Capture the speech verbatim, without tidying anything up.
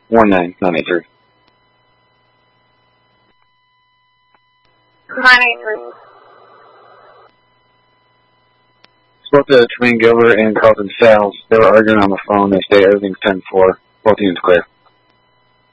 one nine nine eight three. nine eight three. Spoke to Tremaine Gilbert and Carlton Sales. They were arguing on the phone. They say everything's ten four. Both units clear.